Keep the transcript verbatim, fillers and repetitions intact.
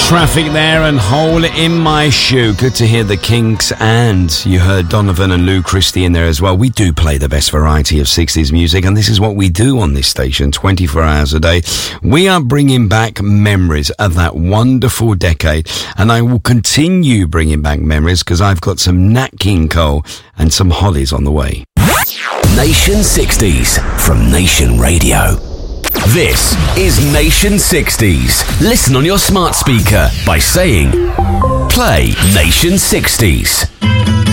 Traffic there and Hole in My Shoe. Good to hear the Kinks, and you heard Donovan and Lou Christie in there as well. We do play the best variety of sixties music, and this is what we do on this station twenty-four hours a day. We are bringing back memories of that wonderful decade, and I will continue bringing back memories because I've got some Nat King Cole and some Hollies on the way. Nation sixties from Nation Radio. This is Nation sixties. Listen on your smart speaker by saying, play Nation sixties.